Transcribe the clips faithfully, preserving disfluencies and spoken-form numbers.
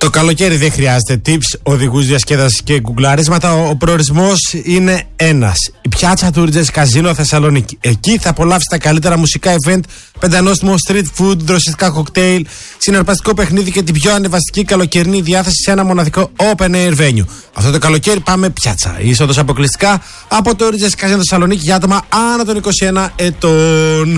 Το καλοκαίρι δεν χρειάζεται tips, οδηγούς διασκέδασης και γκουγκλαρίσματα. Ο προορισμός είναι ένας. Η πιάτσα του Ριτζές Καζίνο Θεσσαλονίκη. Εκεί θα απολαύσει τα καλύτερα μουσικά event, πεντανόστιμο street food, δροσιστικά κοκτέιλ, συναρπαστικό παιχνίδι και την πιο ανεβαστική καλοκαιρινή διάθεση σε ένα μοναδικό open air venue. Αυτό το καλοκαίρι πάμε πιάτσα. Η είσοδος αποκλειστικά από το Ριτζές Καζίνο Θεσσαλονίκη για άτομα άνω των είκοσι ένα ετών.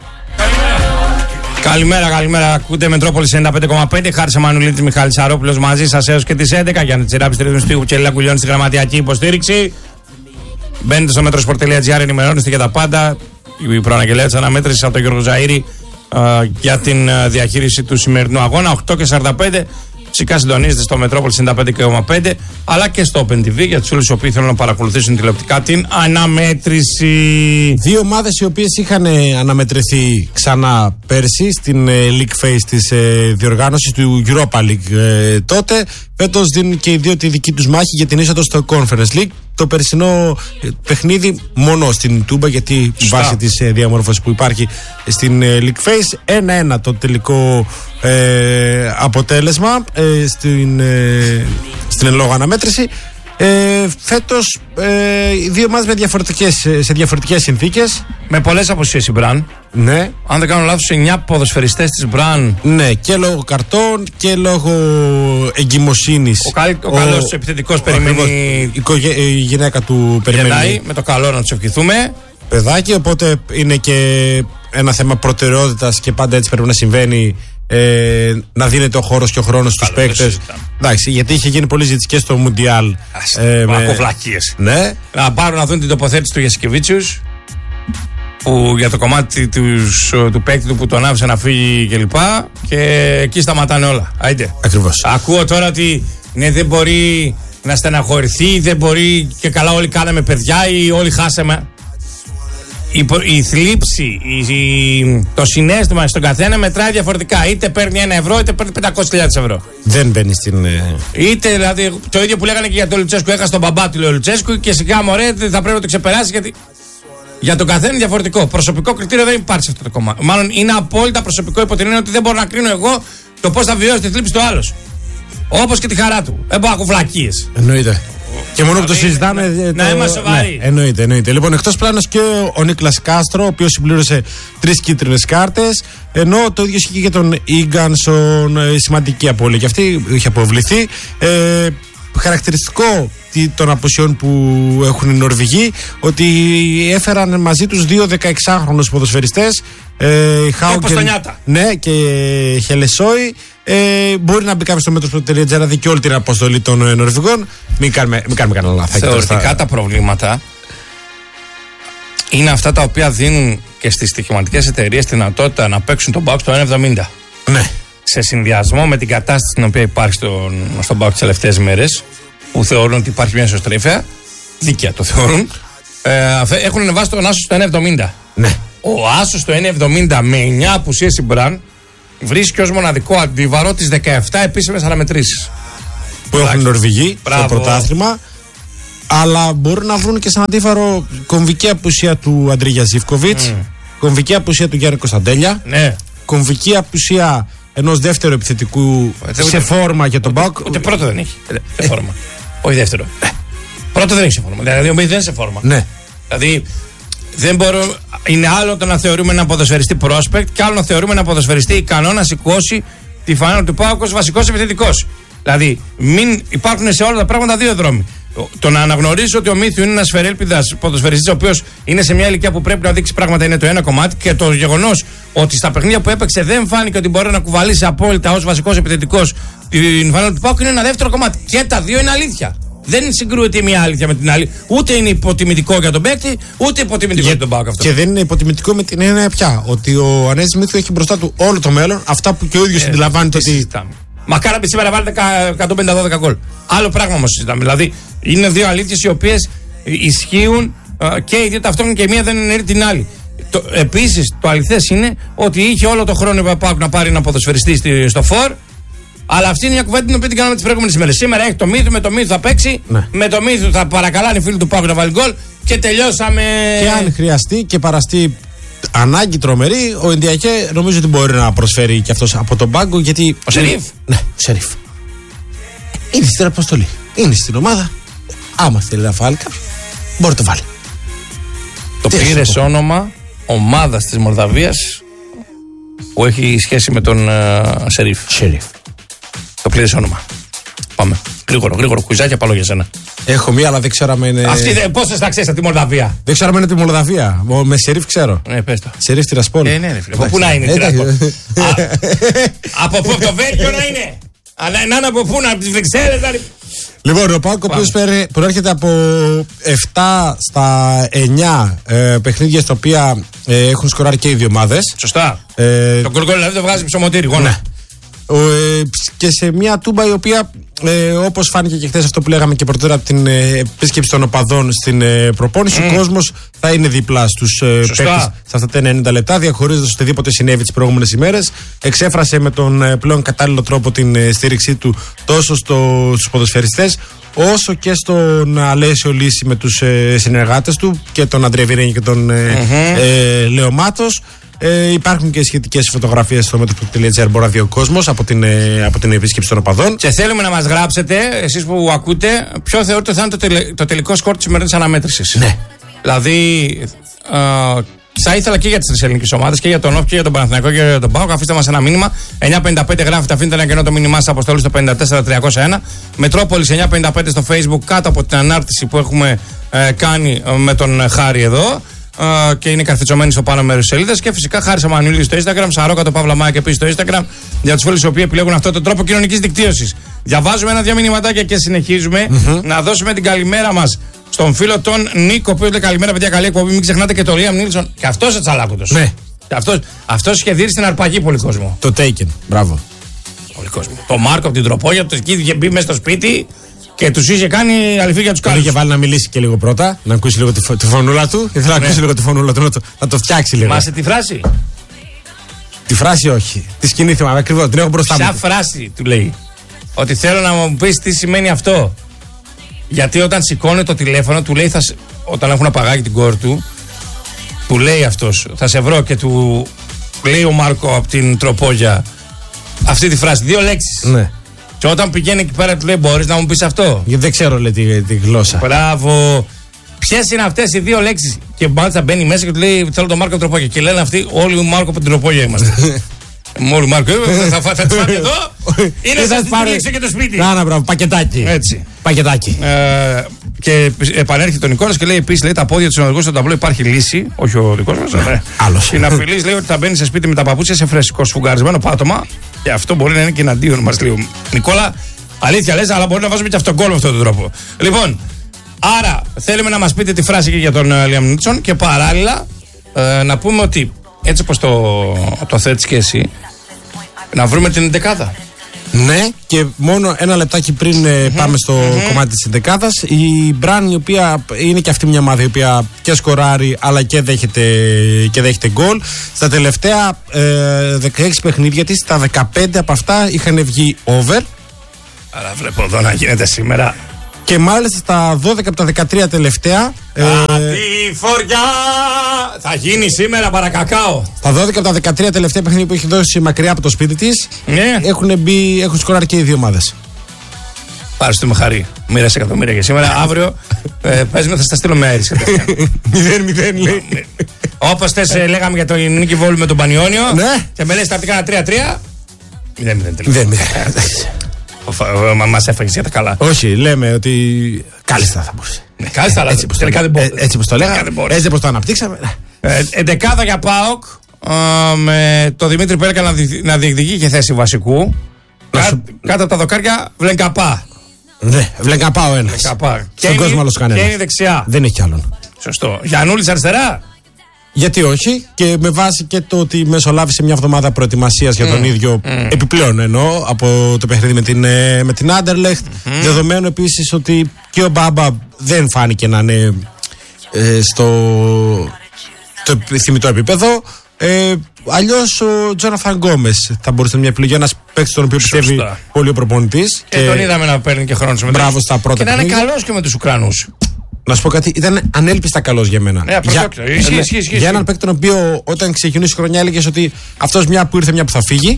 Καλημέρα, καλημέρα. Ακούτε Μετρόπολη ενενήντα πέντε κόμμα πέντε. Χάρης Εμμανουηλίτης, Μιχάλης Σαρόπουλος μαζί σας έως και τις έντεκα. Για να τη ράπη του ρύθμου στίχου και Λίλα Κουλιώνη στη γραμματιακή υποστήριξη. Μπαίνετε στο metrosport.gr, ενημερώνεστε για τα πάντα. Η προαναγγελία της αναμέτρησης από τον Γιώργο Ζαΐρη uh, για την uh, διαχείριση του σημερινού αγώνα. οκτώ και σαράντα πέντε. Φυσικά συντονίζετε στο Μετρόπολη ενενήντα πέντε κόμμα πέντε αλλά και στο Open τι βι για τους όλους οι οποίοι θέλουν να παρακολουθήσουν τηλεοπτικά την αναμέτρηση. Δύο ομάδες οι οποίες είχαν αναμετρηθεί ξανά πέρσι στην ε, League Phase της ε, διοργάνωσης του Europa League ε, τότε. Φέτος δίνουν και οι δύο τη δική τους μάχη για την είσοδο στο Conference League. Το περσινό ε, παιχνίδι μόνο στην Τούμπα, γιατί βάσει της ε, διαμόρφωσης που υπάρχει στην ε, League Phase, ένα ένα το τελικό ε, αποτέλεσμα ε, στην, ε, στην εν λόγω αναμέτρηση. Ε, φέτος ε, οι δύο ομάδες με διαφορετικές, σε διαφορετικές συνθήκες. Με πολλές απουσίες η Μπραν. Ναι. Αν δεν κάνω λάθος, εννιά ποδοσφαιριστές της Μπραν. Ναι, και λόγω καρτών και λόγω εγκυμοσύνης. Ο, καλ, ο, ο καλός επιθετικός περιμένει. Η, η, η γυναίκα του περιμένει. Γελάει, με το καλό να τους ευχηθούμε. Παιδάκι, οπότε είναι και ένα θέμα προτεραιότητας και πάντα έτσι πρέπει να συμβαίνει. Ε, να δίνεται ο χώρος και ο χρόνος στους παίκτες. Εντάξει, γιατί είχε γίνει πολλή ζητικές στο Μουντιάλ. Ε, Μακοβλακίες. Ναι. Να πάρουν να δουν την τοποθέτηση του Γιασκεβίτσιους, που για το κομμάτι τους, του παίκτη του που τον άφησε να φύγει κλπ. Και, και εκεί σταματάνε όλα. Άιντε. Ακριβώς. Ακούω τώρα ότι ναι, δεν μπορεί να στεναχωρηθεί, δεν μπορεί και καλά όλοι κάναμε παιδιά ή όλοι χάσαμε. Η, η θλίψη, η, η, το συναίσθημα στον καθένα μετράει διαφορετικά. Είτε παίρνει ένα ευρώ, είτε παίρνει πεντακόσιες χιλιάδες ευρώ. Δεν μπαίνει στην. Ε... Είτε δηλαδή το ίδιο που λέγανε και για τον Λουτσέσκου. Έχασε τον μπαμπά του, λέει ο Λουτσέσκου, και σιγά μωρέ θα πρέπει να το ξεπεράσει. Γιατί για τον καθένα είναι διαφορετικό. Προσωπικό κριτήριο δεν υπάρχει σε αυτό το κομμάτι. Μάλλον είναι απόλυτα προσωπικό, υπό την έννοια ότι δεν μπορώ να κρίνω εγώ το πώς θα βιώσει τη θλίψη του άλλου. Όπως και τη χαρά του. Δεν μπορώ να έχω βλακίες. Εννοείται. Και μόνο που το συζητάμε. Να είμαστε σοβαροί. Ναι, εννοείται, εννοείται. Λοιπόν, εκτός πλάνος και ο, ο Νίκλας Κάστρο, ο οποίος συμπλήρωσε τρεις κίτρινες κάρτες. Ενώ το ίδιο ισχύει και τον Ίγκανσον. Ε, σημαντική απώλεια και αυτή, είχε αποβληθεί. Ε, χαρακτηριστικό των απουσιών που έχουν οι Νορβηγοί, ότι έφεραν μαζί τους δύο δεκαεξάχρονους ποδοσφαιριστές. Ε, Χάουγκεν, ναι, και Χελεσόι. Ε, μπορεί να μπει κάποιο στο μέτρο.gr να δει και όλη την αποστολή των ε, Νορβηγών. Μην κάνουμε, μην κάνουμε κανένα λάθος. Θεωρητικά τα προβλήματα είναι αυτά τα οποία δίνουν και στις στοιχηματικές εταιρείες τη δυνατότητα να παίξουν τον ΠΑΟΚ στο ένα εβδομήντα. Ναι. Σε συνδυασμό με την κατάσταση την οποία υπάρχει στον, στον ΠΑΟΚ τις τελευταίες μέρες, που θεωρούν ότι υπάρχει μια ισοστρέφεια, δίκαια το θεωρούν, ε, έχουν ανεβάσει τον Άσο στο ένα εβδομήντα. Ναι. Ο Άσος στο ένα εβδομήντα με εννιά απουσίες Μπραν βρίσκει ως μοναδικό αντίβαρο τις δεκαεπτά επίσημες αναμετρήσεις που έχουν οι Νορβηγοί στο πρωτάθλημα. Αλλά μπορούν να βρουν και σαν αντίβαρο κομβική απουσία του Αντρίγια Ζίβκοβιτς, mm. κομβική απουσία του Γιάννη Κωνσταντέλια, ναι. κομβική απουσία ενός δεύτερου επιθετικού ε, σε ούτε, φόρμα για τον ΠΑΟΚ. Ούτε, ούτε πρώτο δεν έχει. Ε, σε φόρμα. Όχι δεύτερο. Ε. Πρώτο δεν έχει σε φόρμα. Δηλαδή ο Μπέι δεν είναι σε φόρμα. Ναι. Δηλαδή δεν μπορώ, είναι άλλο το να θεωρούμε ένα ποδοσφαιριστή prospect και άλλο να θεωρούμε ένα ποδοσφαιριστή ικανό να σηκώσει τη φανέλα του ΠΑΟΚ ως βασικός επιθετικός. Δηλαδή, μην υπάρχουν σε όλα τα πράγματα δύο δρόμοι. Το να αναγνωρίσω ότι ο Μίθιου είναι ένας φερέλπιδας ποδοσφαιριστής, ο οποίος είναι σε μια ηλικία που πρέπει να δείξει πράγματα, είναι το ένα κομμάτι. Και το γεγονός ότι στα παιχνίδια που έπαιξε δεν φάνηκε ότι μπορεί να κουβαλήσει απόλυτα ως βασικός επιθετικός την φανέλα του ΠΑΟΚ είναι ένα δεύτερο κομμάτι. Και τα δύο είναι αλήθεια. Δεν συγκρούεται η μία αλήθεια με την άλλη. Ούτε είναι υποτιμητικό για τον παίκτη, ούτε υποτιμητικό για τον ΠΑΟΚ αυτό. Και δεν είναι υποτιμητικό με την έννοια πια ότι ο Ανέζης Μίθιου έχει μπροστά του όλο το μέλλον, αυτά που και ο ίδιος ε, αντιλαμβάνεται ότι. Συζητάμε. Μακάρι να σήμερα βάλετε εκατόν πενήντα δώδεκα γκολ. Άλλο πράγμα όμως συζητάμε. Δηλαδή είναι δύο αλήθειες οι οποίες ισχύουν και οι δύο ταυτόχρονα και η μία δεν είναι την άλλη. Επίσης το αληθές είναι ότι είχε όλο το χρόνο η ΠΑΟΚ να πάρει ένα ποδοσφαιριστή στο φορ. Αλλά αυτή είναι μια κουβέντα την οποία την κάναμε τις προηγούμενες ημέρες. Σήμερα έχει το Μίθου, με το Μίθου θα παίξει. Ναι. Με το Μίθου θα παρακαλάνε οι φίλοι του ΠΑΟΚ να βάλει γκολ και τελειώσαμε. Και αν χρειαστεί και παραστεί ανάγκη τρομερή, ο Ιντιακέ νομίζω ότι μπορεί να προσφέρει και αυτός από τον πάγκο. Γιατί. Ο Σερίφ. Ναι, ο Σερίφ. Είναι στην αποστολή. Είναι στην ομάδα. Άμα θέλει να βάλει κάποιον, μπορεί να το βάλει. Το πήρε όνομα ομάδα της Μολδαβίας που έχει σχέση με τον uh, Σερίφ. Σερίφ. Το πήρε όνομα. Πάμε. Γρήγορο, γρήγορο. Κουιζάκια πάνω για σένα. Έχω μία, αλλά δεν ξέρω αν είναι. Αυτή πόσες θα ξέρεις από τη Μολδαβία. Δεν ξέρω αν είναι τη Μολδαβία. Με Σερίφ ξέρω. Ναι, πες το. Σερίφ Τυρασπόλ. Ε, ναι, ναι, φίλε. Από πού να είναι η Τυρασπόλ. Από πού το Βέλγιο να είναι. Αλλά να είναι από πού, από τις Βρυξέλλες. Λοιπόν, ο ΠΑΟΚ, ο οποίος προέρχεται από επτά στα εννιά ε, παιχνίδια στα οποία ε, έχουν σκοράρει και οι δύο ομάδες. Σωστά. Ε, το γκολ δηλαδή το βγάζει ψωμοτήρι. Ναι. Ο, ε, και σε μια τούμπα η οποία, ε, όπως φάνηκε και χθες αυτό που λέγαμε και πρωτότερα από την ε, επίσκεψη των οπαδών στην ε, προπόνηση, mm. ο κόσμος θα είναι δίπλα στους ε, παίκτες σε αυτά τα ενενήντα λεπτά, διαχωρίζοντας οτιδήποτε συνέβη τις προηγούμενες ημέρες. Εξέφρασε με τον ε, πλέον κατάλληλο τρόπο την ε, στήριξή του τόσο στο, στους ποδοσφαιριστές, όσο και στον Αλέσιο Λύση με τους ε, συνεργάτες του και τον Αντρέα Βιρένη και τον ε, mm-hmm. ε, Λέο Μάτος. Ε, υπάρχουν και σχετικές φωτογραφίες στο μέτωπο τελεία τζι άρ. Μπορεί να δει ο κόσμος από την, ε, από την επίσκεψη των οπαδών. Και θέλουμε να μας γράψετε, εσείς που ακούτε, ποιο θεωρείτε θα είναι το, τελε, το τελικό σκορ της σημερινής αναμέτρησης. Ναι. Δηλαδή, ε, θα ήθελα και για τις τρεις ελληνικές ομάδες, και για τον ΟΦ και για τον Παναθηναϊκό και για τον ΠΑΟΚ. Αφήστε μας ένα μήνυμα. εννιά πενήντα πέντε γράφετε, αφήνετε ένα κενό το μήνυμά σας, αποστολή στο πέντε τέσσερα τριακόσια ένα. Μετρόπολης εννιά πενήντα πέντε στο Facebook, κάτω από την ανάρτηση που έχουμε ε, κάνει ε, με τον Χάρη εδώ. Uh, και είναι καρφιτσωμένοι στο πάνω μέρος της σελίδας. Και φυσικά Χάρη Αμανουήλη στο Instagram, Σαρόκα το Παύλα Μάια και επίσης στο Instagram, για τους φίλους οι οποίοι επιλέγουν αυτόν τον τρόπο κοινωνικής δικτύωσης. Διαβάζουμε ένα-δύο μηνυματάκια και συνεχίζουμε mm-hmm. να δώσουμε την καλημέρα μας στον φίλο τον Νίκο, ο οποίος λέει καλημέρα, παιδιά, καλή εκπομπή. Μην ξεχνάτε και το Λίαμ Νίλσον. Και αυτός ατσαλάκωτος. Ναι. Και αυτός, αυτός είχε δει στην αρπαγή πολύ κόσμο. Το Taken. Μπράβο. Πολύ κόσμο. Το Μάρκο από την Τροπόγια, το εκεί είχε μπει μέσα στο σπίτι. Και τους είχε κάνει αληθή για τους κάλους. Είχε βάλει να μιλήσει και λίγο πρώτα, να ακούσει λίγο τη, φω... τη φωνούλα του. Ήθελα να ναι. ακούσει λίγο τη φωνούλα του, να το, να το φτιάξει λίγο. Θυμάσαι τη φράση. Τη φράση όχι. Τη σκηνή θυμάμαι ακριβώς, την έχω μπροστά μου. Ποια φράση του λέει. Ότι θέλω να μου πεις τι σημαίνει αυτό. Γιατί όταν σηκώνει το τηλέφωνο, του λέει, θα, όταν έχουν απαγάγει την κόρη του, του λέει αυτός, θα σε βρω, και του λέει ο Μάρκο από την Τροπόγια αυτή τη φράση. Δύο λέξεις. Ναι. Και όταν πηγαίνει εκεί πέρα, του λέει: μπορείς να μου πεις αυτό. Γιατί δεν ξέρω, λέει, τη, τη γλώσσα. Μπράβο. Ποιες είναι αυτές οι δύο λέξεις. Και μάλιστα μπαίνει μέσα και του λέει: θέλω τον Μάρκο Τροπόγια. Και λένε αυτοί: όλοι ο Μάρκο από την Τροπόγια είμαστε. Όλοι Μάρκο, θα, θα, θα τη φάτε εδώ. Είναι θα σας πάρει και το σπίτι. Να, να, μπράβο, πακετάκι. Έτσι. Πακετάκι. Ε, και επανέρχεται ο Νικόλας και λέει επίσης: λέει, τα πόδια του συνοδηγού στο ταμπλό υπάρχει λύση. Όχι ο δικός μας. Άλλος. Την απειλής λέει ότι θα μπαίνει σε σπίτι με τα παπούτσια σε φρεσκό σφουγγαρισμένο πάτωμα. Και αυτό μπορεί να είναι και εναντίον μας, λέει ο Νικόλα. Αλήθεια λες, αλλά μπορεί να βάζουμε και αυτόν γκολ με αυτόν τον τρόπο. Λοιπόν, άρα θέλουμε να μας πείτε τη φράση και για τον Λίαμ Νίλσον και παράλληλα ε, να πούμε ότι έτσι όπως το, το θέτεις και εσύ, να βρούμε την εντεκάδα. Ναι, και μόνο ένα λεπτάκι πριν mm-hmm. πάμε στο mm-hmm. κομμάτι της εντεκάδας, η Μπραν, η οποία είναι και αυτή μια ομάδα η οποία και σκοράρει αλλά και δέχεται, και δέχεται γκολ. Στα τελευταία ε, δεκαέξι παιχνίδια της, τα δεκαπέντε από αυτά είχαν βγει over. Αλλά βλέπω εδώ να γίνεται σήμερα. Και μάλιστα στα δώδεκα από τα δεκατρία τελευταία. Κατηφοριά! Ε, θα γίνει σήμερα παρακακάο. Στα δώδεκα από τα δεκατρία τελευταία παιχνίδια που έχει δώσει μακριά από το σπίτι της, ναι. έχουν, μπει, έχουν σκοράρει και οι δύο ομάδες. Πάρε στο με χαρή. Μοίρασε εκατομμύρια και σήμερα. Αύριο ε, πες με, θα στα στείλω με αέρις. Μηδέν μηδέν λέει. Όπως θες, ε, λέγαμε για το Νίκη Βόλου με τον Πανιόνιο. Ναι. Και με λες τα πήγα τρία τρία. Μηδέν μηδέν. Μα μας έφαγες για τα καλά. Όχι, λέμε ότι κάλλιστα θα μπορούσε. Ναι, κάλλιστα, αλλά έτσι τελικά δεν μπορεί. Έτσι όπως το λέγαμε, έτσι όπως το αναπτύξαμε. Εντεκάδα για ΠΑΟΚ, με το Δημήτρη Πέλκα να διεκδικεί και θέση βασικού. Κάτω από τα δοκάρια, Βλεγκαπά. Ναι, Βλεγκαπά ο ένας. Στον κόσμο άλλος κανένας. Και είναι δεξιά. Δεν έχει άλλον. Σωστό. Γιαννούλης αριστερά. Γιατί όχι, και με βάση και το ότι μεσολάβησε μια εβδομάδα προετοιμασίας για τον mm. ίδιο, mm. επιπλέον εννοώ, από το παιχνίδι με την, με την Άντερλεχτ. Mm. Δεδομένου επίσης ότι και ο Μπάμπα δεν φάνηκε να είναι ε, στο το επιθυμητό επίπεδο. Ε, αλλιώς ο Τζόναθαν Γκόμες θα μπορούσε να είναι μια επιλογή, ένας παίκτης τον οποίο πιστεύει πολύ ο προπονητής. Και, και τον είδαμε να παίρνει και χρόνο συμμετοχής. Μπράβο στα πρώτα. Και να είναι καλός και με τους Ουκρανούς. Να σου πω κάτι, ήταν ανέλπιστα καλός για μένα. Ναι, για, ισχύ, ισχύ, ισχύ. για έναν παίκτη τον οποίο όταν ξεκινούσε η χρονιά έλεγες ότι αυτός μια που ήρθε, μια που θα φύγει.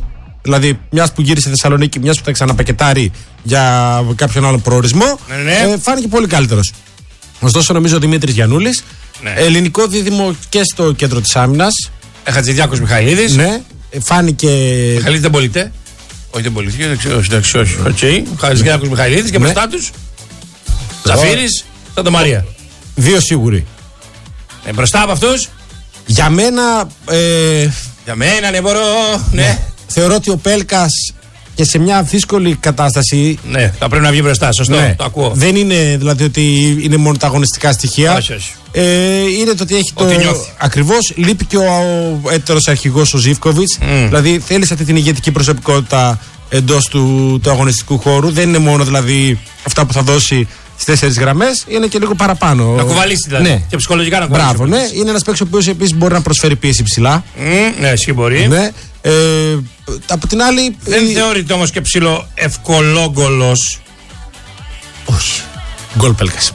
Δηλαδή, μια που γύρισε Θεσσαλονίκη, μια που θα ξαναπακετάρει για κάποιον άλλο προορισμό, ναι, ναι. Ε, φάνηκε πολύ καλύτερος. Ωστόσο, νομίζω ο Δημήτρης Γιαννούλης, ναι. ελληνικό δίδυμο και στο κέντρο της άμυνας. Ε, Χατζηδιάκος Μιχαηλίδης. Ναι, φάνηκε. Μιχαηλίδης δεν πωλείται. Όχι, δεν πωλήθηκε, εντάξει, όχι. Οκ. Χατζηδιάκος Μιχαηλίδης και μπροστά τους. Ζαφύρης, Σαντομαρία. Δύο σίγουροι. Ε, μπροστά από αυτούς. Για μένα. Ε, Για μένα, ναι, μπορώ. Ναι. ναι. Θεωρώ ότι ο Πέλκας και σε μια δύσκολη κατάσταση. Ναι, θα πρέπει να βγει μπροστά. Σωστό. Ναι. Το ακούω. Δεν είναι δηλαδή ότι είναι μόνο τα αγωνιστικά στοιχεία. Όχι, όχι. Ε, είναι το ότι έχει ότι το. Ακριβώς. Λείπει και ο, ο έτερος αρχηγός ο Ζίβκοβιτς. Mm. Δηλαδή θέλει αυτή την ηγετική προσωπικότητα εντός του, του αγωνιστικού χώρου. Δεν είναι μόνο δηλαδή αυτά που θα δώσει στις τέσσερις γραμμές, είναι και λίγο παραπάνω. Να κουβαλήσει δηλαδή. Ναι. Και ψυχολογικά να κουβαλήσει. Μπράβο, ναι. Είναι ένας παίκτης ο οποίος επίσης μπορεί να προσφέρει πίεση ψηλά. Mm, ναι, εσύ μπορεί. Ναι. Ε, από την άλλη. Δεν η... θεωρείται όμως και ψηλό ευκολόγκολος. Όχι. Γκολ Πέλκας.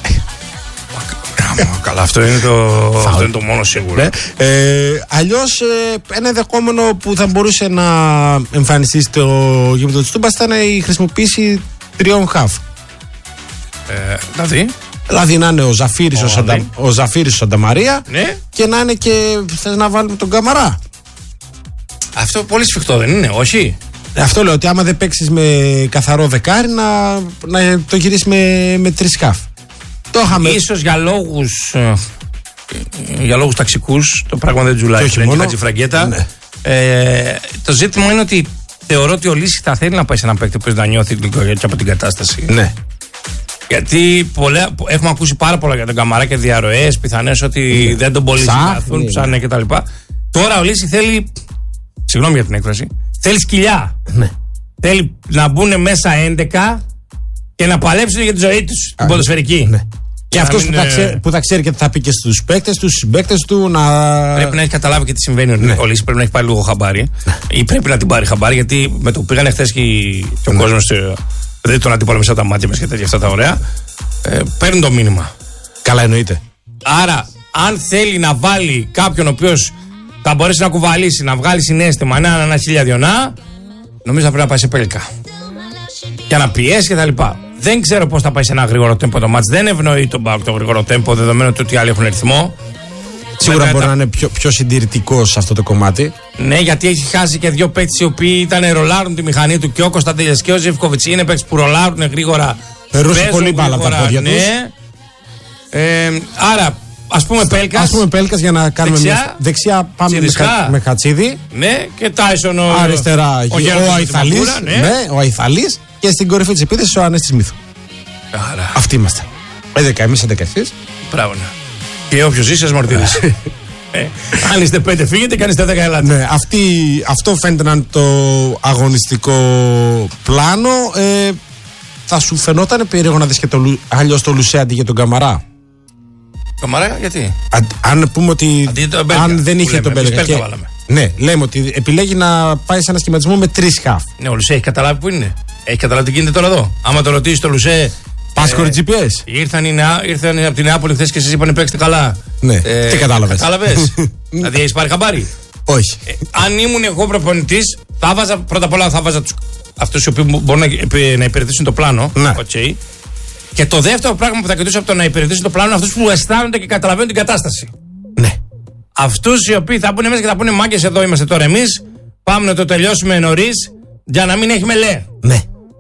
Καλά, αυτό είναι το, αυτό είναι το μόνο σίγουρο. Ναι. Ε, αλλιώς ε, ένα ενδεχόμενο που θα μπορούσε να εμφανιστεί στο γήπεδο της Τούμπας ήταν η χρησιμοποίηση τριών χαφ. Ε, δηλαδή. Δηλαδή να είναι ο Ζαφύρης ο, Σαντα, ο, Ζαφύρης, ο Σανταμαρία, ναι. Και να είναι και θες να βάλουμε τον Καμαρά. Αυτό πολύ σφιχτό δεν είναι, όχι? Αυτό λέω ότι άμα δεν παίξεις με καθαρό δεκάρι να, να το γυρίσεις με, με τρεις χαφ. Το είχαμε. Ίσως για λόγους για λόγους ταξικούς το πράγμα δεν τζουλάει. Και όχι μόνο. Φραγκέτα. Ναι. Ε, το ζήτημα είναι ότι θεωρώ ότι ο Λύσης θα θέλει να πάει σε έναν παίκτη που να νιώθει λίγο από την κατάσταση. Ναι. Γιατί πολλά, έχουμε ακούσει πάρα πολλά για τον Καμαρά και διαρροές, πιθανές ότι ναι. δεν τον πολύ συμπαθούν, ψάνε κτλ. Τώρα ο Λύσης θέλει, συγγνώμη για την έκφραση, θέλει σκυλιά. Ναι. Θέλει να μπουν μέσα έντεκα και να παλέψουν για τη ζωή τους, την ποδοσφαιρική. Ναι. Και αυτός που, ε... που θα ξέρει και τι θα πει και στους παίκτες του, στους συμπαίκτες του να. Πρέπει να έχει καταλάβει και τι συμβαίνει. Ναι. Ο Λύσης πρέπει να έχει πάρει λίγο χαμπάρι. Ναι. Ή πρέπει να την πάρει χαμπάρι, γιατί με το που πήγανε χθες και, και ο ναι. κόσμος. Δεν τον αντιπολεμήσα τα μάτια μας και τέτοια αυτά τα ωραία. Ε, παίρνουν το μήνυμα. Καλά εννοείται. Άρα, αν θέλει να βάλει κάποιον ο οποίος θα μπορέσει να κουβαλήσει, να βγάλει συναίσθημα, να είναι ένα χιλιαδιονά, νομίζω θα πρέπει να πάει σε Πέλκα. Για να πιέσει και τα λοιπά. Δεν ξέρω πώς θα πάει σε ένα γρήγορο τέμπο το μάτς. Δεν ευνοεί τον Μπάουκ το γρήγορο τέμπο, δεδομένου ότι άλλοι έχουν ρυθμό. Σίγουρα μπορεί τα... να είναι πιο, πιο συντηρητικό σε αυτό το κομμάτι. Ναι, γιατί έχει χάσει και δύο παίκτες οι οποίοι ήταν ρολάρουν τη μηχανή του, και ο Κωνσταντέλιας και ο Ζιβκοβιτς. Είναι παίκτες που ρολάρουν γρήγορα. Περούσε πολύ μπάλα από τα πόδια ναι. τους. Ε, άρα, ας πούμε Πέλκας. Ας πούμε Πέλκας για να κάνουμε δεξιά, μια. Δεξιά πάμε με, χα, με Χατσίδη. Ναι, και Τάισον ο. Αριστερά ο, ο Αϊθαλής. Ναι. ναι, ο Αϊθαλής. Και στην κορυφή της επίθεσης ο Ανέστης Μύθου. Άρα. Αυτοί είμαστε. έντεκα εμείς, έντεκα εσείς. Μπράβο. Και όποιος είσαι, σας μορτίζεις. Ε, αν είστε πέντε φύγετε και αν είστε δέκα ελάτε. Ναι, αυτή, αυτό φαίνεται να είναι το αγωνιστικό πλάνο. Ε, θα σου φαινόταν περίεργο να δεις και το, αλλιώς το Λουσέ αντί για τον Καμαρά? Καμαρά, γιατί? Α, αν πούμε ότι Μπέλκα, αν δεν είχε τον Πέλκα. Και, ναι, λέμε ότι επιλέγει να πάει σε ένα σχηματισμό με τρεις χαφ. Ναι, ο Λουσέ έχει καταλάβει που είναι. Έχει καταλάβει τι γίνεται τώρα εδώ. Άμα το ρωτήσει το Λουσέ. Πάσκορ τζι πι ες. Ήρθαν, ήρθαν από την Νεάπολη χθες και σας είπαν παίξτε καλά. Ναι, ε, τι κατάλαβες? Κατάλαβες. Δηλαδή έχεις πάρει χαμπάρι? Όχι. Ε, αν ήμουν εγώ προπονητής, θα βάζα πρώτα απ' όλα θα βάζα τους, αυτούς οι οποίοι μπορούν να, να υπηρετήσουν το πλάνο. Ναι. Okay. Και το δεύτερο πράγμα που θα κοιτούσα από το να υπηρετήσουν το πλάνο είναι αυτούς που αισθάνονται και καταλαβαίνουν την κατάσταση. Ναι. Αυτούς οι οποίοι θα μπουν μέσα και θα πούνε μάγκες, εδώ είμαστε τώρα εμείς. Πάμε να το τελειώσουμε νωρίς για να μην έχει μελέ. Ναι.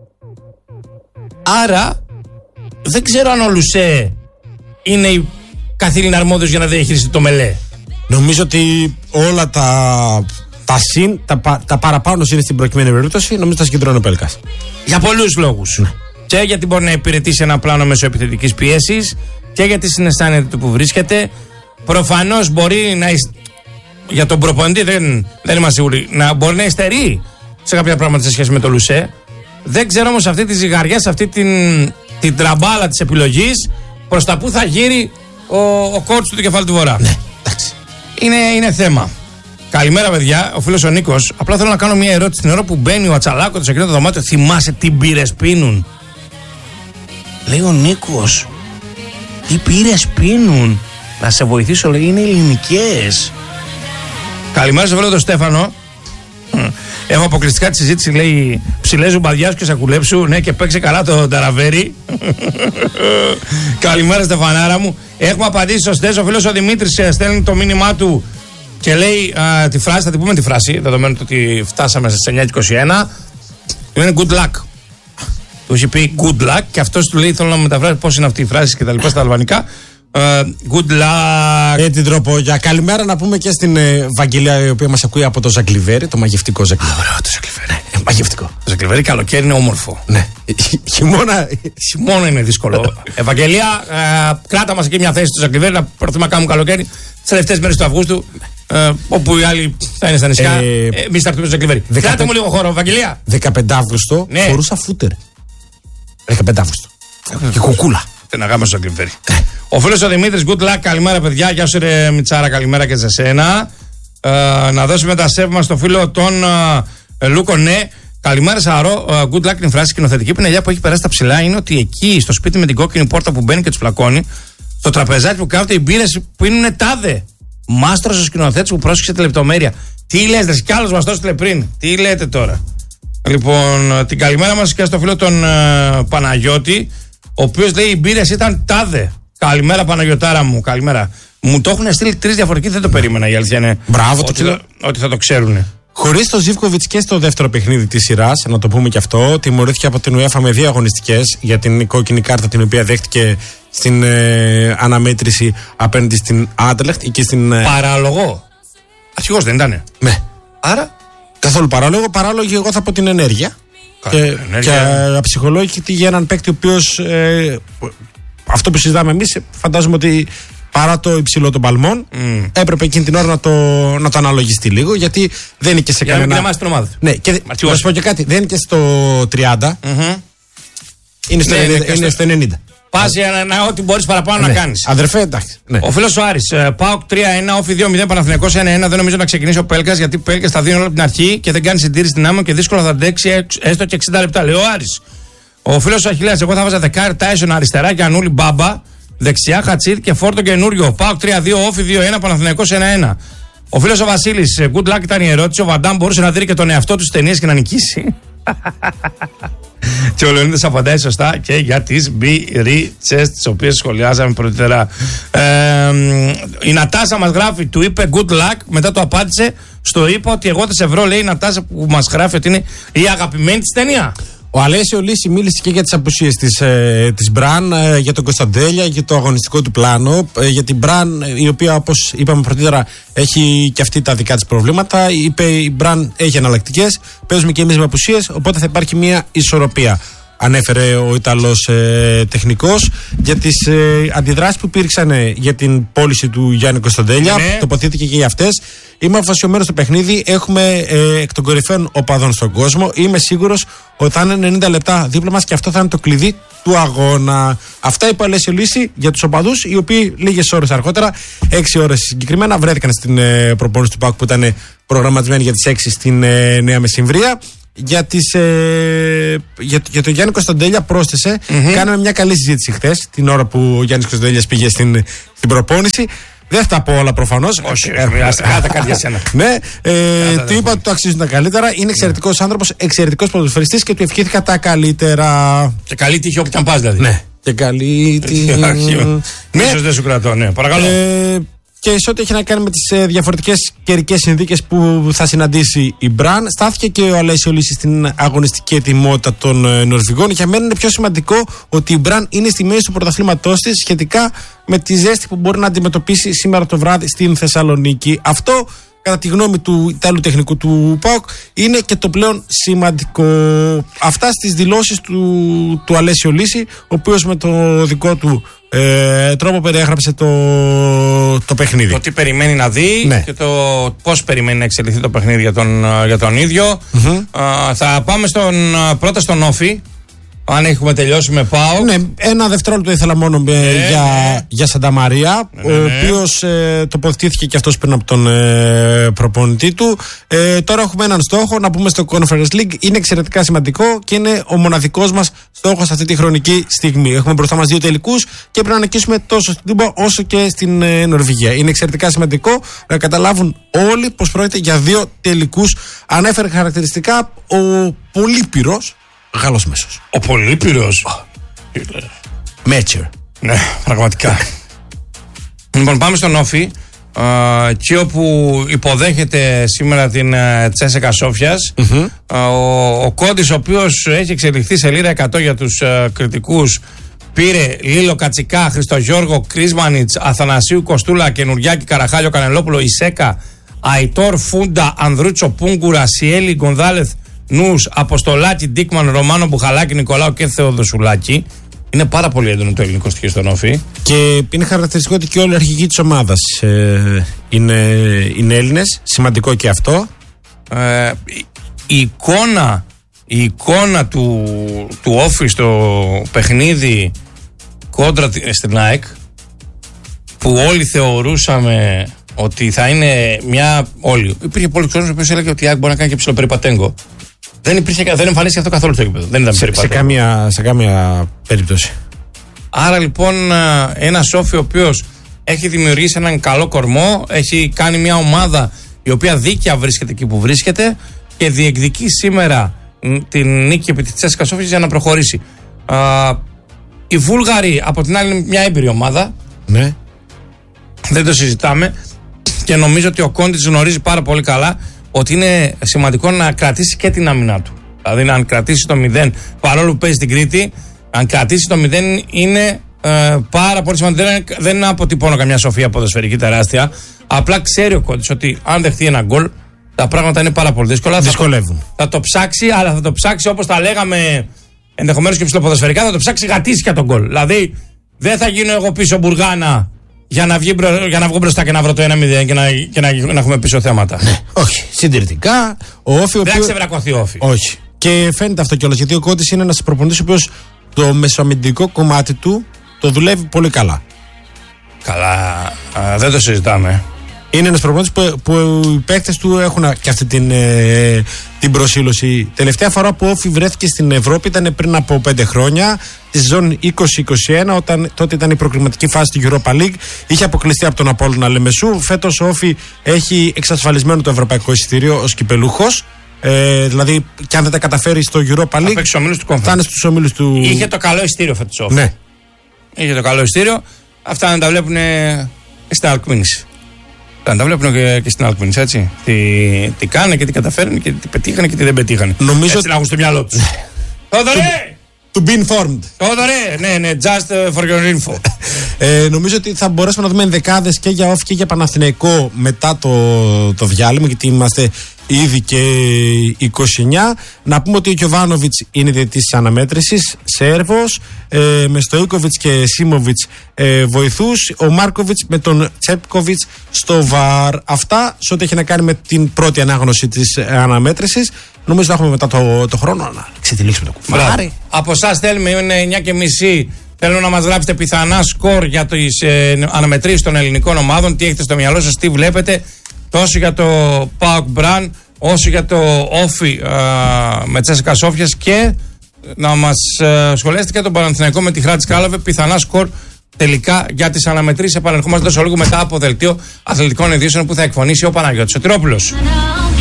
Άρα δεν ξέρω αν ο Λουσέ είναι η καθήλυνα αρμόδιος για να διαχειριστεί το μελέ. Νομίζω ότι όλα τα, τα συν, τα, τα παραπάνω συν στην προκειμένη περίπτωση, νομίζω τα συγκεντρώνει ο Πέλκας. Για πολλούς λόγους. Ναι. Και γιατί μπορεί να υπηρετήσει ένα πλάνο μέσω επιθετικής πίεσης, και γιατί συναισθάνεται του που βρίσκεται. Προφανώς μπορεί να. Για τον προπονητή δεν, δεν είμαστε σίγουροι. Να μπορεί να υστερεί σε κάποια πράγματα σε σχέση με το Λουσέ. Δεν ξέρω όμως αυτή τη ζυγαριά, σε αυτή την, την τραμπάλα της επιλογής, προς τα που θα γύρει ο, ο κόουτς του κεφάλι του Βορρά. Ναι, εντάξει. Είναι, είναι θέμα. Καλημέρα, παιδιά. Ο φίλος ο Νίκος. Απλά θέλω να κάνω μια ερώτηση. Την ώρα που μπαίνει ο Ατσαλάκο σε εκείνο το δωμάτιο, θυμάσαι τι μπύρες πίνουν? Λέει ο Νίκος, τι μπύρες πίνουν? Να σε βοηθήσω, λέει, είναι ελληνικές. Καλημέρα σε φίλο τον Στέφανο. Έχω αποκλειστικά τη συζήτηση, λέει ψηλέ ζουμπαδιάσου και σακουλέψου. Ναι, και παίξε καλά το ταραβέρι. Καλημέρα, Στεφανάρα μου. Έχουμε απαντήσει σωστές. Ο φίλος ο Δημήτρης στέλνει το μήνυμά του και λέει α, τη φράση, θα την πούμε τη φράση, δεδομένου ότι φτάσαμε στις εννιά και είκοσι ένα. Είναι good luck. Του έχει πει good luck και αυτός του λέει: θέλω να μεταφράσει πώς είναι αυτή η φράση και τα λοιπά στα αλβανικά. Uh, good luck. Ε, την τρόπο για καλημέρα να πούμε και στην ε, Βαγγελία, η οποία μας ακούει από το Ζαγκλιβέρι, το μαγευτικό Ζαγκλιβέρι. Ωραίο το Ζαγκλιβέρι. Ε, μαγευτικό. Το Ζαγκλιβέρι καλοκαίρι είναι όμορφο. Ναι. Χειμώνα. Χειμώνα είναι δύσκολο. Ευαγγελία, ε, κράτα μας εκεί μια θέση στο Ζαγκλιβέρι να προσπαθούμε να κάνουμε καλοκαίρι τις τελευταίες μέρες του Αυγούστου. Ε, όπου οι άλλοι θα είναι στα νησιά. Ε, ε, Εμείς θα έρθουμε στο Ζαγκλιβέρι. Κράτα μου λίγο χώρο, Ευαγγελία. δεκαπέντε Αύγουστο ναι. Φορούσα φούτερ. δεκαπέντε Αύγουστο. Και κουκούλα. Να γάμε στο Ζαγκλιβέρι. Ο φίλος ο Δημήτρης, good luck, καλημέρα παιδιά. Γεια σου ρε Μιτσάρα, καλημέρα και σε σένα. Ε, να δώσουμε τα σέβη μας στο φίλο τον ε, Λούκο, ναι. Καλημέρα Σαρό, ε, good luck. Την φράση σκηνοθετική πινελιά που έχει περάσει τα ψηλά είναι ότι εκεί στο σπίτι με την κόκκινη πόρτα που μπαίνει και τους πλακώνει, στο τραπεζάκι που κάθονται οι μπύρες που είναι τάδε. Μάστρος ο σκηνοθέτης που πρόσεξε τη λεπτομέρεια. Τι λες, ρε, κι άλλος μας το έστειλε πριν. Τι λέτε τώρα. Λοιπόν, την καλημέρα μας και στο φίλο τον ε, Παναγιώτη, ο οποίος λέει οι μπύρες ήταν τάδε. Καλημέρα Παναγιωτάρα μου, καλημέρα. Μου το έχουν στείλει τρεις διαφορετικοί, δεν το περίμενα η αλήθεια είναι. Μπράβο, ότι, το θα, ότι θα το ξέρουν. Χωρίς το Ζίβκοβιτς και στο δεύτερο παιχνίδι της σειράς, να το πούμε και αυτό, τιμωρήθηκε από την UEFA με δύο αγωνιστικές για την κόκκινη κάρτα την οποία δέχτηκε στην ε, αναμέτρηση απέναντι στην Άντελεχτ και στην. Ε... Παράλογο. Αρχηγός δεν ήτανε. Ναι. Άρα. Καθόλου παράλογο. Παράλογο, εγώ θα πω την ενέργεια. Και, ενέργεια. Και αψυχολόγητη για έναν παίκτη ο οποίος. Ε, αυτό που συζητάμε εμείς, φαντάζομαι ότι παρά το υψηλό των παλμών, mm. έπρεπε εκείνη την ώρα να το, να το αναλογιστεί λίγο, γιατί δεν είναι και σε για κανένα. Για να μην την ομάδα. Ναι, και να σου πω και κάτι, δεν είναι και στο τριάντα. Mm-hmm. Είναι στο, ναι, ενενήντα, είναι στο... στο ενενήντα. Πας για να, ό,τι μπορείς παραπάνω ναι. να κάνεις. Αδερφέ, εντάξει. Ναι. Ο φίλος ο Άρης, ΠΑΟΚ τρία ένα, Όφι δύο μηδέν, Παναθηναϊκός ένα ένα. Δεν νομίζω να ξεκινήσει ο Πέλκας, γιατί Πέλκας τα δίνει όλα από την αρχή και δεν κάνει συντήρηση στην άμμο και δύσκολα θα αντέξει έστω και εξήντα λεπτά. Λέει ο Άρης. Ο φίλος ο Αχιλλέας, εγώ θα βάζα δεκάρι Τάισον αριστερά και Ανούλη Μπάμπα. Δεξιά Χατσίρ και Φόρτο καινούριο. ΠΑΟΚ τρία δύο, Όφι δύο ένα, Παναθηναϊκός ένα ένα. Ο φίλος ο Βασίλης, good luck ήταν η ερώτηση. Ο Βαντάμ μπορούσε να δει και τον εαυτό του στις ταινίες και να νικήσει. Και ο Λεωνίδας απαντάει σωστά και για τις μπυρίτσες τις οποίες σχολιάζαμε πρωτήτερα. Ε, η Νατάσα μας γράφει, του είπε good luck, μετά το απάντησε, στο είπα ότι εγώ δεν σε βρω, λέει η Νατάσα που μας γράφει ότι είναι η αγαπημένη της ταινία. Ο Αλέσιο Λύση μίλησε και για τις απουσίες της, ε, της Μπραν, ε, για τον Κωνσταντέλια, για το αγωνιστικό του πλάνο, ε, για την Μπραν, η οποία όπως είπαμε πρωτήτερα έχει και αυτή τα δικά της προβλήματα. Είπε η Μπραν έχει εναλλακτικές, παίζουμε και εμείς με απουσίες, οπότε θα υπάρχει μια ισορροπία. Ανέφερε ο Ιταλός ε, τεχνικός για τις ε, αντιδράσεις που υπήρξαν ε, για την πώληση του Γιάννη Κωνσταντέλια. Ναι. Τοποθετήθηκε και για αυτές. Είμαι αφοσιωμένος στο παιχνίδι. Έχουμε ε, εκ των κορυφαίων οπαδών στον κόσμο. Είμαι σίγουρος ότι θα είναι ενενήντα λεπτά δίπλα μας και αυτό θα είναι το κλειδί του αγώνα. Αυτά είπε ο Αλέσιο Λύση για τους οπαδούς, οι οποίοι λίγες ώρες αργότερα, έξι ώρες συγκεκριμένα, βρέθηκαν στην ε, προπόνηση του ΠΑΟΚ που ήταν προγραμματισμένη για τις έξι στην ε, Νέα Μεσημβρία. Για, τις, ε, για, για τον Γιάννη Κωνσταντέλια πρόσθεσε, mm-hmm. κάναμε μια καλή συζήτηση χθες, την ώρα που ο Γιάννης Κωνσταντέλιας πήγε στην, στην προπόνηση. Δεν θα τα πω όλα προφανώς. Όχι, κάτα κάτι για σένα. Ναι, ε, του είπα ότι το αξίζουν τα καλύτερα. Είναι εξαιρετικός άνθρωπος, εξαιρετικός ποδοσφαιριστής και του ευχήθηκα τα καλύτερα. Και καλή τύχη όπου και αν πας δηλαδή. Ναι, και καλή τύχη. Ίσως δεν σου κρατώ, ναι, παρακαλώ. Και σε ό,τι έχει να κάνει με τις ε, διαφορετικές καιρικές συνθήκες που θα συναντήσει η Μπραν, στάθηκε και ο Αλέσιο Λύση στην αγωνιστική ετοιμότητα των ε, Νορβηγών. Για μένα είναι πιο σημαντικό ότι η Μπραν είναι στη μέση του πρωταθλήματός της σχετικά με τη ζέστη που μπορεί να αντιμετωπίσει σήμερα το βράδυ στην Θεσσαλονίκη. Αυτό, κατά τη γνώμη του Ιταλού τεχνικού του ΠΑΟΚ, είναι και το πλέον σημαντικό. Αυτά στις δηλώσεις του, του Αλέσιο Λύση, ο οποίος με το δικό του ε, τρόπο περιέγραψε το, το παιχνίδι. Το τι περιμένει να δει, ναι, και το πώς περιμένει να εξελιχθεί το παιχνίδι για τον, για τον ίδιο. Mm-hmm. Α, θα πάμε στον, πρώτα στον Όφι, Αν έχουμε τελειώσει με ΠΑΟΚ. Ναι, ένα δευτερόλεπτο ήθελα μόνο ναι, για, ναι. για Σανταμαρία, ναι, ναι. ο οποίος ε, τοποθετήθηκε και αυτός πριν από τον ε, προπονητή του. Ε, τώρα έχουμε έναν στόχο να πούμε στο Conference League. Είναι εξαιρετικά σημαντικό και είναι ο μοναδικός μας στόχος αυτή τη χρονική στιγμή. Έχουμε μπροστά μας δύο τελικούς και πρέπει να νικήσουμε τόσο στην Τούμπα όσο και στην ε, Νορβηγία. Είναι εξαιρετικά σημαντικό να καταλάβουν όλοι πως πρόκειται για δύο τελικούς. Ανέφερε χαρακτηριστικά ο Πολύπυρος. Γάλλος μέσος. Ο Πολύπυρος. Μέτσερ. Ναι, πραγματικά. Λοιπόν, πάμε στον Όφη. Εκεί όπου υποδέχεται σήμερα την Τσέσσεκα Σόφιας. Mm-hmm. Ο, ο Κόντης, ο οποίος έχει εξελιχθεί σε λίρα εκατό για τους uh, κριτικούς, πήρε Λίλο Κατσικά, Χριστογιώργο, Κρίσμανιτς, Αθανασίου Κοστούλα, Καινουριάκη, Καραχάλιο, Κανελόπουλο, Ισέκα, Αϊτόρ, Φούντα, Ανδρούτσο, Πούγκουρα, Σιέλη, Γκονδάλεθ, Νους, Αποστολάκη, Ντίκμαν, Ρωμάνο, Μπουχαλάκη, Νικολάου και Θεοδοσουλάκη. Είναι πάρα πολύ έντονο το ελληνικό στοιχείο στον Όφη. Και είναι χαρακτηριστικό ότι και όλοι οι αρχηγοί της ομάδας ε, είναι, είναι Έλληνες. Σημαντικό και αυτό. Ε, η, η εικόνα, η εικόνα του, του Όφη στο παιχνίδι κόντρα στην ΑΕΚ, που όλοι θεωρούσαμε ότι θα είναι μια. Όλοι. Υπήρχε πολλοί κόσμος ο οποίος έλεγε ότι η ΑΕΚ μπορεί να κάνει και ψιλοπεριπατέγκο. Δεν, υπήρχε, δεν εμφανίστηκε αυτό καθόλου στο επίπεδο. Δεν ήταν σε, σε, καμία, σε καμία περίπτωση. Άρα λοιπόν ένας Όφη ο οποίος έχει δημιουργήσει έναν καλό κορμό, έχει κάνει μια ομάδα η οποία δίκαια βρίσκεται εκεί που βρίσκεται και διεκδικεί σήμερα την νίκη επί της Τσέσσεκα Σόφιας για να προχωρήσει. Α, οι Βούλγαροι από την άλλη είναι μια έμπειρη ομάδα. Ναι. Δεν το συζητάμε και νομίζω ότι ο Κόντιτς γνωρίζει πάρα πολύ καλά ότι είναι σημαντικό να κρατήσει και την άμυνά του. Δηλαδή, αν κρατήσει το μηδέν, παρόλο που παίζει στην Κρήτη, αν κρατήσει το μηδέν είναι ε, πάρα πολύ σημαντικό. Δεν, δεν αποτυπώνω καμιά σοφία ποδοσφαιρική τεράστια. Απλά ξέρει ο Κόντιτς ότι αν δεχτεί ένα γκολ, τα πράγματα είναι πάρα πολύ δύσκολα. Δυσκολεύουν. Θα, θα το ψάξει, αλλά θα το ψάξει όπως τα λέγαμε ενδεχομένως και ψηλοποδοσφαιρικά, θα το ψάξει γατήσει για τον γκολ. Δηλαδή, δεν θα γίνω εγώ πίσω μπουργάνα για να, βγει, για να βγω μπροστά και να βρω το ένα μηδέν και, να, και να, να έχουμε πίσω θέματα. Ναι, όχι. Συντηρητικά. Ο Όφη. Δεν θα ξεβρακωθεί ο Όφη. Όχι. Και φαίνεται αυτό κιόλας. Γιατί ο Κόντης είναι ένας προπονητής ο οποίος το μεσοαμυντικό κομμάτι του το δουλεύει πολύ καλά. Καλά. Α, δεν το συζητάμε. Είναι ένας προπονητής που, που οι παίκτες του έχουν και αυτή την, ε, την προσήλωση. Τελευταία φορά που ο Όφη βρέθηκε στην Ευρώπη ήταν πριν από πέντε χρόνια, τη σεζόν είκοσι είκοσι ένα, όταν τότε ήταν η προκριματική φάση του Europa League. Είχε αποκλειστεί από τον Απόλλωνα Λεμεσού. Φέτος ο Όφη έχει εξασφαλισμένο το ευρωπαϊκό εισιτήριο ως κυπελούχος. Ε, δηλαδή, και αν δεν τα καταφέρει στο Europa League, θα είναι στους ομίλους του. Είχε το καλό εισιτήριο φέτος ο Όφη. Ναι. Είχε το καλό εισιτήριο. Αυτά να τα βλέπουν στην Αλκμίνηση. Να τα βλέπουν και, και στην Αλκμίνηση, έτσι. Τι, τι κάνανε και τι καταφέρανε και τι πετύχανε και τι δεν πετύχανε. Νομίζω έτσι να έχουν στο μυαλό τους. Θοδωρέ! To be informed. Θοδωρέ! Ναι, ναι, just for your info. ε, νομίζω ότι θα μπορέσουμε να δούμε ενδεκάδες και για Όφη και για Παναθηναϊκό μετά το, το διάλειμμα, γιατί είμαστε ήδη και είκοσι εννιά. Να πούμε ότι ο Γιοβάνοβιτς είναι διαιτητής της αναμέτρησης, Σέρβος, ε, με Στοίκοβιτς και Σίμοβιτς ε, βοηθούς, ο Μάρκοβιτς με τον Τσέπκοβιτς στο βαρ. Αυτά σε ό,τι έχει να κάνει με την πρώτη ανάγνωση της ε, αναμέτρησης. Νομίζω θα έχουμε μετά το, το χρόνο να ξετυλίξουμε το κουφάρι. Από εσάς θέλουμε, είναι εννιά και μισή. Θέλω να μας γράψετε πιθανά σκορ για τις ε, αναμετρήσεις των ελληνικών ομάδων. Τι έχετε στο μυαλό σας, τι βλέπετε. Τόσο για το ΠΑΟΚ Μπραν, όσο για το Όφη με Τσέσσεκα Σόφιας, και να μας ε, σχολιάσετε και τον Παναθηναϊκό με τη Χράτης Κάλαβε. Πιθανά σκορ τελικά για τις αναμετρήσεις. Επανερχόμαστε τόσο λίγο μετά από δελτίο αθλητικών ειδήσεων που θα εκφωνήσει ο Παναγιώτης Σωτηρόπουλος.